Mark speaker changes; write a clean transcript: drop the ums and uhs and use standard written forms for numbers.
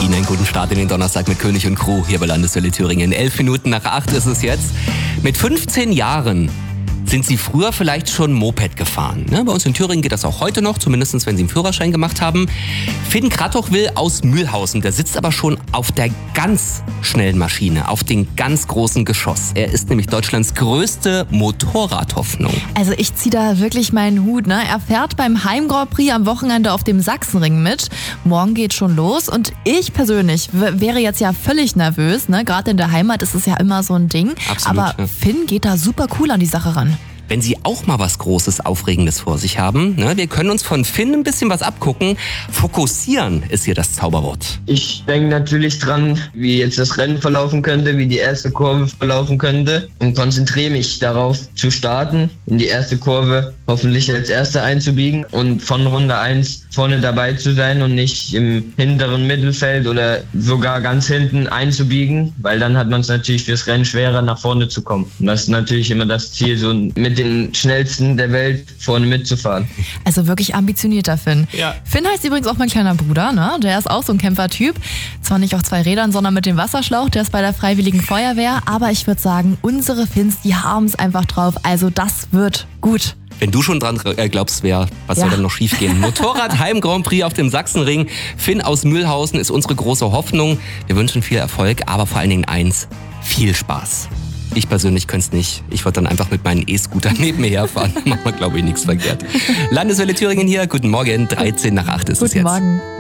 Speaker 1: Ihnen einen guten Start in den Donnerstag mit König und Crew hier bei Landeswelle Thüringen. 11 Minuten nach 8 ist es jetzt. Mit 15 Jahren sind Sie früher vielleicht schon Moped gefahren. Ne? Bei uns in Thüringen geht das auch heute noch, zumindest wenn Sie einen Führerschein gemacht haben. Finn Kratochwil aus Mühlhausen, der sitzt aber schon auf der ganz schnellen Maschine, auf dem ganz großen Geschoss. Er ist nämlich Deutschlands größte Motorradhoffnung.
Speaker 2: Also ich ziehe da wirklich meinen Hut. Ne? Er fährt beim Heim Grand Prix am Wochenende auf dem Sachsenring mit. Morgen geht schon los und ich persönlich wäre jetzt ja völlig nervös. Ne? Gerade in der Heimat ist es ja immer so ein Ding.
Speaker 1: Absolut,
Speaker 2: aber
Speaker 1: ja.
Speaker 2: Finn geht da super cool an die Sache ran.
Speaker 1: Wenn Sie auch mal was Großes, Aufregendes vor sich haben, ne, wir können uns von Finn ein bisschen was abgucken. Fokussieren ist hier das Zauberwort.
Speaker 3: Ich denke natürlich dran, wie jetzt das Rennen verlaufen könnte, wie die erste Kurve verlaufen könnte und konzentriere mich darauf zu starten, in die erste Kurve hoffentlich als Erster einzubiegen und von Runde 1 vorne dabei zu sein und nicht im hinteren Mittelfeld oder sogar ganz hinten einzubiegen, weil dann hat man es natürlich fürs Rennen schwerer, nach vorne zu kommen. Und das ist natürlich immer das Ziel, so mit den Schnellsten der Welt vorne mitzufahren.
Speaker 2: Also wirklich ambitionierter Finn.
Speaker 1: Ja.
Speaker 2: Finn heißt übrigens auch mein kleiner Bruder, ne? Der ist auch so ein Kämpfertyp. Zwar nicht auf 2 Rädern, sondern mit dem Wasserschlauch. Der ist bei der Freiwilligen Feuerwehr. Aber ich würde sagen, unsere Finns, die haben es einfach drauf. Also das wird gut.
Speaker 1: Wenn du schon dran glaubst, was soll denn noch schief gehen? Motorrad Heim Grand Prix auf dem Sachsenring. Finn aus Mühlhausen ist unsere große Hoffnung. Wir wünschen viel Erfolg, aber vor allen Dingen eins, viel Spaß. Ich persönlich könnte es nicht. Ich würde dann einfach mit meinen E-Scooter neben mir herfahren. Macht man, glaube ich, nichts verkehrt. Landeswelle Thüringen hier. Guten Morgen. 13 nach 8 ist es jetzt.
Speaker 2: Guten Morgen.